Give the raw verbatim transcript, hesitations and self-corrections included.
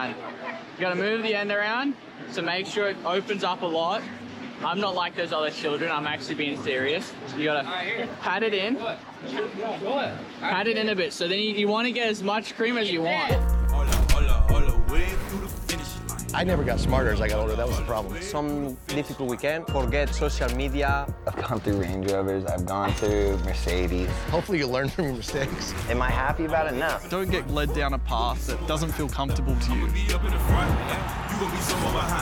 around. You gotta move the end around, so make sure it opens up a lot. I'm not like those other children, I'm actually being serious. You gotta pat it in, pat it in a bit, so then you, you wanna get as much cream as you want. I never got smarter as I got older, that was the problem. Some difficult weekend, forget social media. I've gone through Range Rovers, I've gone through Mercedes. Hopefully you learn from your mistakes. Am I happy about it? No. Don't get led down a path that doesn't feel comfortable to you.